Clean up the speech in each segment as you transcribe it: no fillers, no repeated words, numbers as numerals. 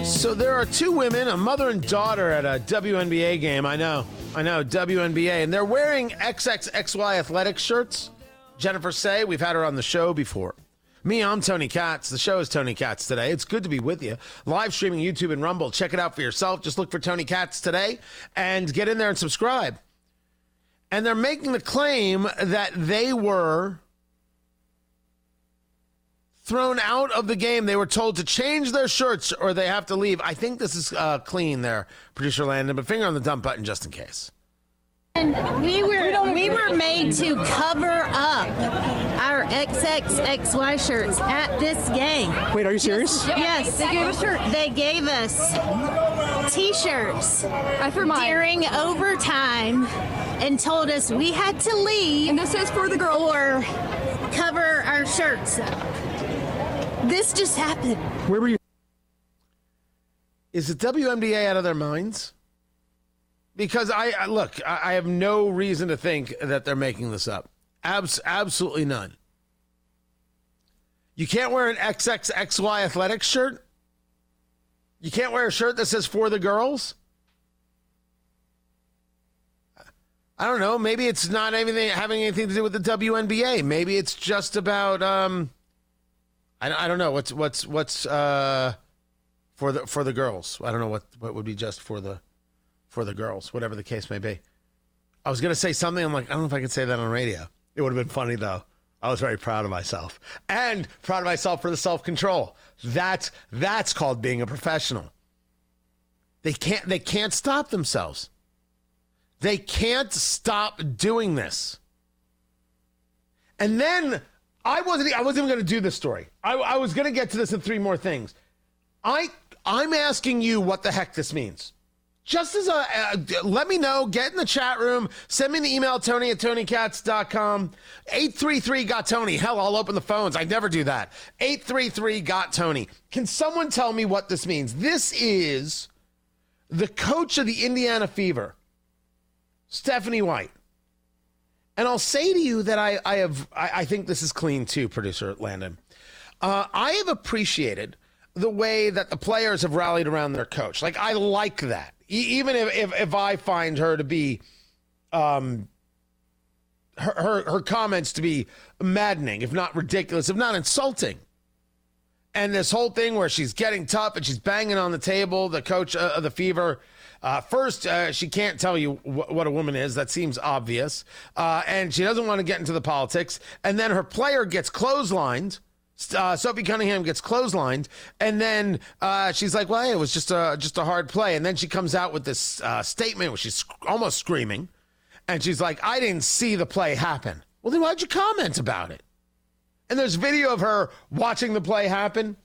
So there are two women, a mother and daughter, at a WNBA game. I know, WNBA. And they're wearing XXXY athletic shirts. Jennifer Say, we've had her on the show before. Me, I'm Tony Katz. The show is Tony Katz Today. It's good to be with you. Live streaming YouTube and Rumble. Check it out for yourself. Just look for Tony Katz Today and get in there and subscribe. And they're making the claim that they were thrown out of the game. They were told to change their shirts or they have to leave. I think this is clean there, producer Landon, but finger on the dump button just in case. And we were made to cover up our XXXY shirts at this game. Wait, are you serious? Yes, they gave us shirts. They gave us T-shirts during overtime and told us we had to leave. And this is for the girl. Or cover our shirts up. This just happened. Where were you? Is the WNBA out of their minds? Because I have no reason to think that they're making this up. Absolutely none. You can't wear an XXXY athletic shirt? You can't wear a shirt that says for the girls? I don't know. Maybe it's not having anything to do with the WNBA. Maybe it's just about I don't know what's for the girls. I don't know what would be just for the girls, whatever the case may be. I was going to say something. I'm like, I don't know if I could say that on radio. It would have been funny, though. I was very proud of myself. And proud of myself for the self-control. That's called being a professional. They can't stop themselves. They can't stop doing this. And then I wasn't even going to do this story. I was going to get to this in three more things. I'm asking you what the heck this means. Just as let me know, get in the chat room, send me an email, Tony@TonyKatz.com, 833-GOT-TONY. Hell, I'll open the phones. I never do that. 833-GOT-TONY. Can someone tell me what this means? This is the coach of the Indiana Fever, Stephanie White. And I'll say to you that I think this is clean too, producer Landon. I have appreciated the way that the players have rallied around their coach. Like, I like that. Even if I find her to be, her comments to be maddening, if not ridiculous, if not insulting. And this whole thing where she's getting tough and she's banging on the table, the coach of the Fever. First, she can't tell you what a woman is. That seems obvious. And she doesn't want to get into the politics. And then her player gets clotheslined. Sophie Cunningham gets clotheslined, and then she's like, well, hey, it was just a hard play. And then she comes out with this statement where she's almost screaming, and she's like, I didn't see the play happen. Well, then why'd you comment about it? And there's video of her watching the play happen.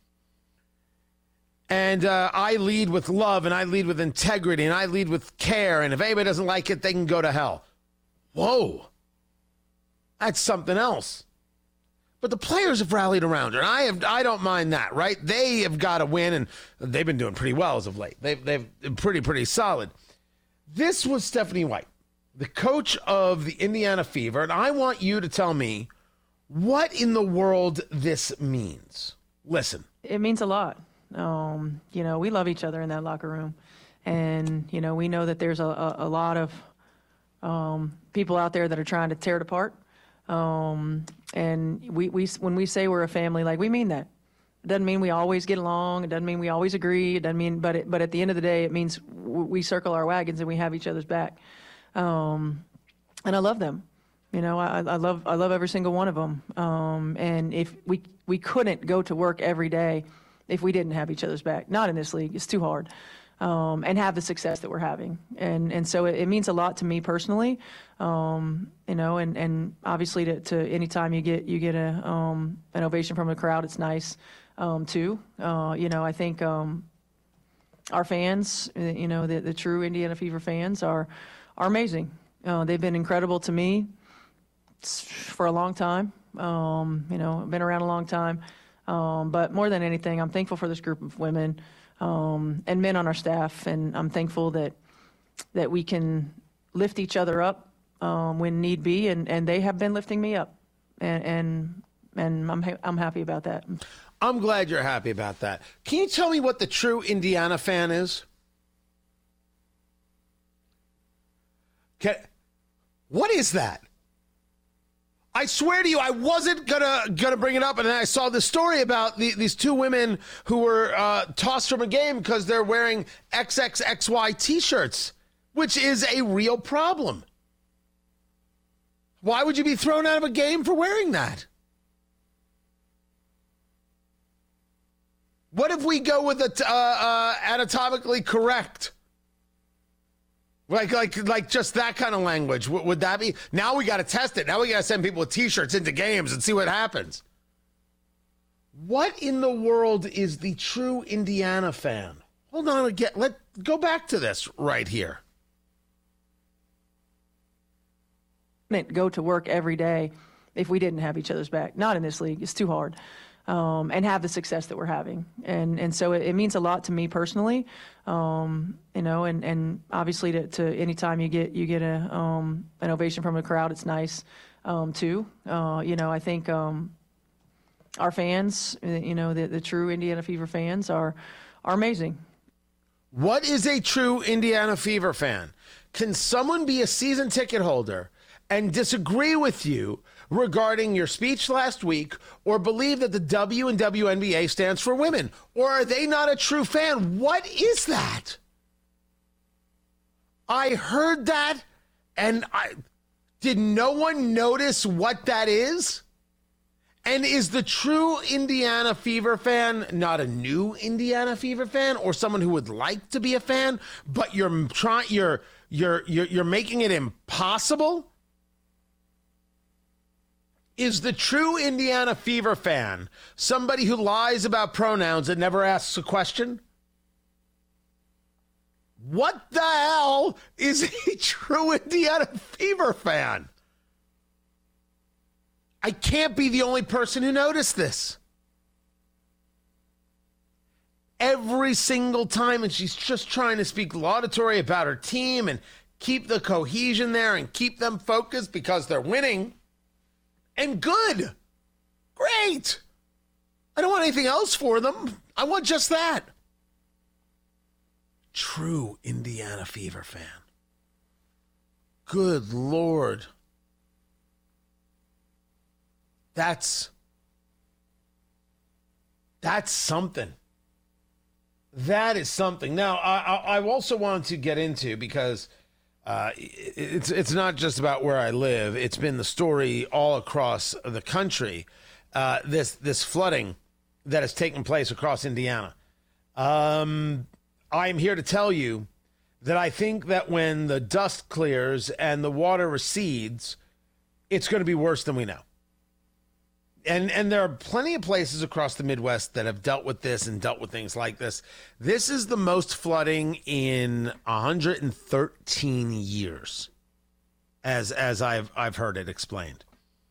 And I lead with love, and I lead with integrity, and I lead with care, and if anybody doesn't like it, they can go to hell. Whoa. That's something else. But the players have rallied around her, and I don't mind that, right? They have got to win, and they've been doing pretty well as of late. They've been pretty solid. This was Stephanie White, the coach of the Indiana Fever, and I want you to tell me what in the world this means. Listen. It means a lot. We love each other in that locker room, and, we know that there's a lot of people out there that are trying to tear it apart. And we when we say we're a family, like, we mean that. It doesn't mean we always get along. It doesn't mean we always agree. It doesn't mean, but at the end of the day, it means we circle our wagons and we have each other's back. And I love them. I love every single one of them. And if we couldn't go to work every day if we didn't have each other's back. Not in this league. It's too hard. And have the success that we're having. And so it means a lot to me personally, and obviously to anytime you get an ovation from the crowd, it's nice, too. I think our fans, the true Indiana Fever fans are amazing. They've been incredible to me for a long time, been around a long time. But more than anything, I'm thankful for this group of women and men on our staff, and I'm thankful that we can lift each other up when need be, and they have been lifting me up, and I'm happy about that. I'm glad you're happy about that. Can you tell me what the true Indiana fan is? What is that? I swear to you, I wasn't gonna bring it up, and then I saw this story about these two women who were tossed from a game because they're wearing XXXY T-shirts, which is a real problem. Why would you be thrown out of a game for wearing that? What if we go with the anatomically correct? Like just that kind of language. Would that be? Now we got to test it. Now we got to send people with T-shirts into games and see what happens. What in the world is the true Indiana fan? Hold on again. Let's go back to this right here. Go to work every day if we didn't have each other's back. Not in this league. It's too hard. And have the success that we're having. And so it means a lot to me personally, and obviously to anytime you get an ovation from a crowd, it's nice, too. I think our fans, the true Indiana Fever fans are amazing. What is a true Indiana Fever fan? Can someone be a season ticket holder and disagree with you regarding your speech last week, or believe that the W in WNBA stands for women? Or are they not a true fan? What is that? I heard that, and did no one notice what that is? And is the true Indiana Fever fan not a new Indiana Fever fan, or someone who would like to be a fan, but you're making it impossible? Is the true Indiana Fever fan somebody who lies about pronouns and never asks a question? What the hell is a true Indiana Fever fan? I can't be the only person who noticed this. Every single time, and she's just trying to speak laudatory about her team and keep the cohesion there and keep them focused because they're winning. And good. Great. I don't want anything else for them. I want just that. True Indiana Fever fan. Good Lord. That's something. That is something. Now, I also wanted to get into, because it's not just about where I live. It's been the story all across the country. This flooding that has taken place across Indiana. I'm here to tell you that I think that when the dust clears and the water recedes, it's going to be worse than we know. And there are plenty of places across the Midwest that have dealt with this and dealt with things like this. This is the most flooding in 113 years, as I've heard it explained.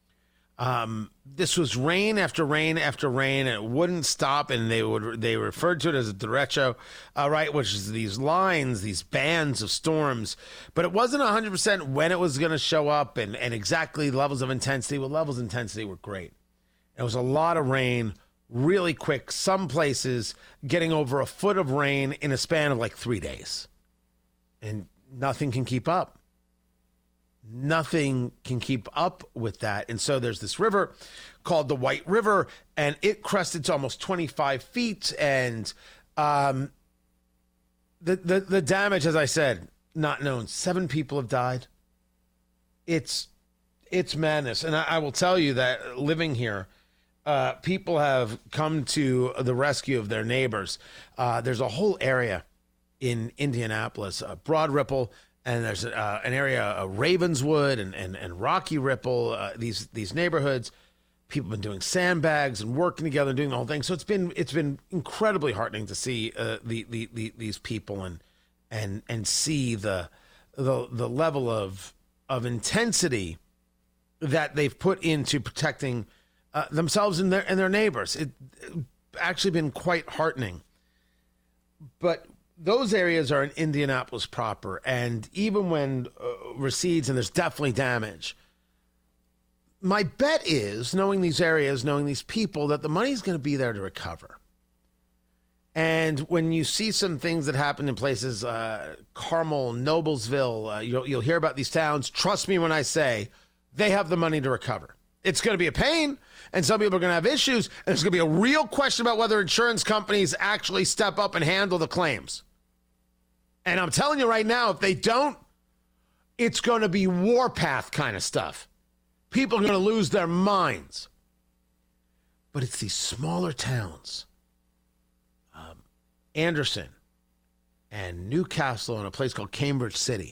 This was rain after rain after rain, and it wouldn't stop. And they referred to it as a derecho, right, which is these lines, these bands of storms. But it wasn't 100% when it was going to show up and exactly levels of intensity. Well, levels of intensity were great. It was a lot of rain, really quick. Some places getting over a foot of rain in a span of like 3 days. And nothing can keep up. Nothing can keep up with that. And so there's this river called the White River, and it crested to almost 25 feet. And the damage, as I said, not known. 7 people have died. It's madness. And I will tell you that living here, people have come to the rescue of their neighbors. There's a whole area in Indianapolis, Broad Ripple, and there's an area, Ravenswood and Rocky Ripple, these neighborhoods. People have been doing sandbags and working together and doing the whole thing. So it's been incredibly heartening to see these people and see the level of intensity that they've put into protecting themselves and their neighbors. It's actually been quite heartening. But those areas are in Indianapolis proper, and even when recedes and there's definitely damage, my bet is, knowing these areas, knowing these people, that the money's going to be there to recover. And when you see some things that happen in places, Carmel, Noblesville, you'll hear about these towns. Trust me when I say they have the money to recover. It's going to be a pain, and some people are going to have issues, and there's going to be a real question about whether insurance companies actually step up and handle the claims. And I'm telling you right now, if they don't, it's going to be warpath kind of stuff. People are going to lose their minds. But it's these smaller towns, Anderson and Newcastle and a place called Cambridge City.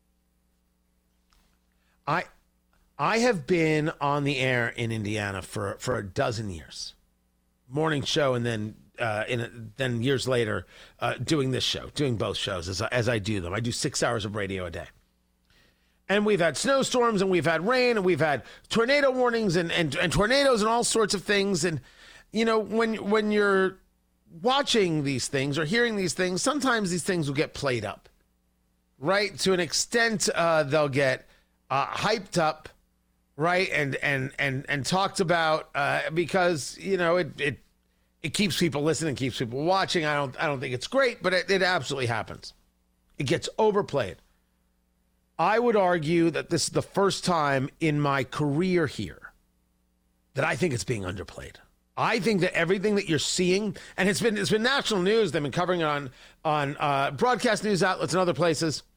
I have been on the air in Indiana for a dozen years. Morning show, and then years later doing this show, doing both shows as I do them. I do 6 hours of radio a day. And we've had snowstorms, and we've had rain, and we've had tornado warnings and tornadoes and all sorts of things. And, you know, when you're watching these things or hearing these things, sometimes these things will get played up, right? To an extent, they'll get hyped up, right? And talked about because, you know, it keeps people listening, keeps people watching. I don't think it's great, but it absolutely happens. It gets overplayed. I would argue that this is the first time in my career here that I think it's being underplayed. I think that everything that you're seeing, and it's been national news, they've been covering it on broadcast news outlets and other places.